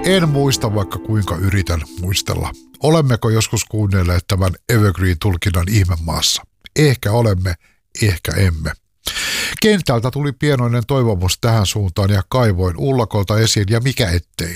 En muista, vaikka kuinka yritän muistella. Olemmeko joskus kuunnelleet tämän Evergreen-tulkinnan ihmemaassa? Ehkä olemme, ehkä emme. Kentältä tuli pienoinen toivomus tähän suuntaan ja kaivoin ullakolta esiin ja mikä ettei.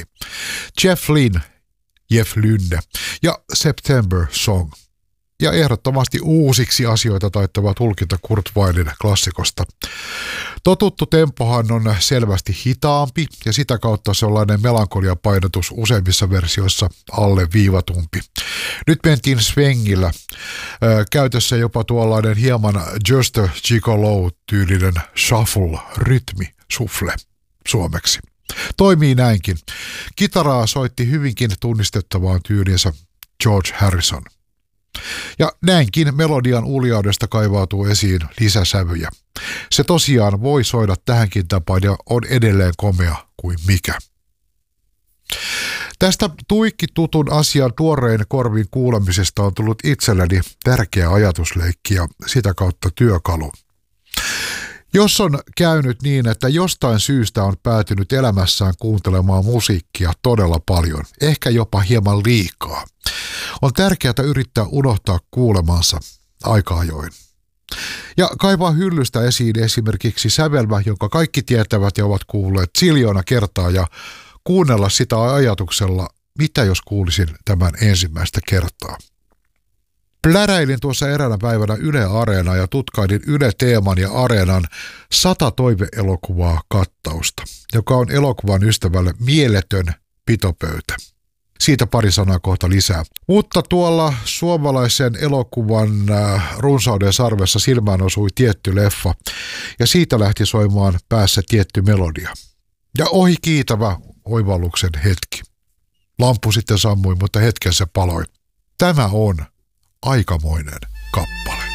Jeff Lynne ja September Song. Ja ehdottomasti uusiksi asioita taittava tulkinta Kurt Weillin klassikosta. Totuttu tempohan on selvästi hitaampi ja sitä kautta sellainen melankoliapainotus useimmissa versioissa alle viivatumpi. Nyt mentiin swingillä. Käytössä jopa tuollainen hieman Just a Gigolo-tyylinen shuffle-rytmi, sufle suomeksi. Toimii näinkin. Kitaraa soitti hyvinkin tunnistettavaan tyylinsä George Harrison. Ja näinkin melodian uljaudesta kaivautuu esiin lisäsävyjä. Se tosiaan voi soida tähänkin tapaan ja on edelleen komea kuin mikä. Tästä tuikki tutun asian tuoreen korvin kuulemisesta on tullut itselleni tärkeä ajatusleikki ja sitä kautta työkalu. Jos on käynyt niin, että jostain syystä on päätynyt elämässään kuuntelemaan musiikkia todella paljon, ehkä jopa hieman liikaa, on tärkeää yrittää unohtaa kuulemansa aika ajoin. Ja kaivaa hyllystä esiin esimerkiksi sävelmä, jonka kaikki tietävät ja ovat kuulleet ziljoona kertaa ja kuunnella sitä ajatuksella, mitä jos kuulisin tämän ensimmäistä kertaa. Pläräilin tuossa eräänä päivänä Yle Areenaa ja tutkailin Yle Teeman ja Areenan 100 toiveelokuvaa kattausta, joka on elokuvan ystävälle mieletön pitopöytä. Siitä pari sanaa kohta lisää. Mutta tuolla suomalaisen elokuvan runsauden sarvessa silmään osui tietty leffa ja siitä lähti soimaan päässä tietty melodia. Ja ohi kiitävä oivalluksen hetki. Lampu sitten sammui, mutta hetken se paloi. Tämä on aikamoinen kappale.